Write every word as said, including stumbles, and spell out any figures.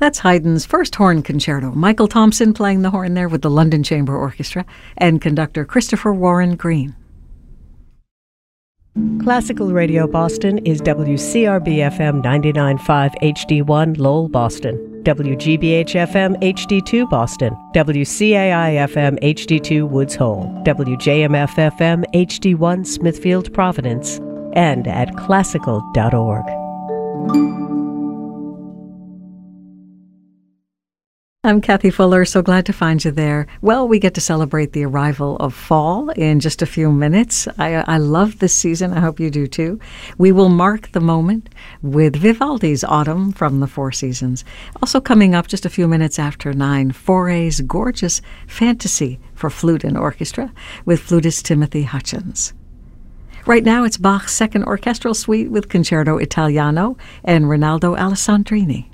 That's Haydn's first horn concerto. Michael Thompson playing the horn there with the London Chamber Orchestra and conductor Christopher Warren Green. Classical Radio Boston is W C R B F M ninety-nine point five H D one Lowell, Boston, W G B H F M H D two Boston, W C A I F M H D two Woods Hole, W J M F F M H D one Smithfield, Providence, and at classical dot org. I'm Kathy Fuller, so glad to find you there. Well, we get to celebrate the arrival of fall in just a few minutes. I, I love this season. I hope you do too. We will mark the moment with Vivaldi's Autumn from the Four Seasons. Also coming up just a few minutes after nine, Fauré's gorgeous Fantasy for flute and orchestra with flutist Timothy Hutchins. Right now it's Bach's Second Orchestral Suite with Concerto Italiano and Rinaldo Alessandrini.